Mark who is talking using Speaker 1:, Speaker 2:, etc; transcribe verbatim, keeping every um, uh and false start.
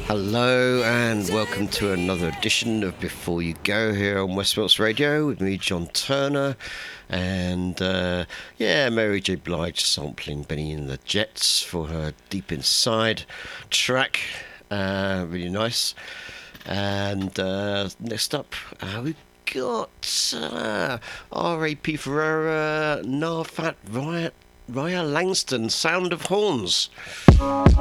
Speaker 1: Hello and welcome to another edition of Before You Go here on Westport Radio with me, John Turner, and uh, yeah, Mary J. Blige sampling Benny and the Jets for her Deep Inside track, uh, really nice. And uh, next up, uh, we've got uh, R A P Ferreira, Narfat Raya, Raya Langston, Sound of Horns.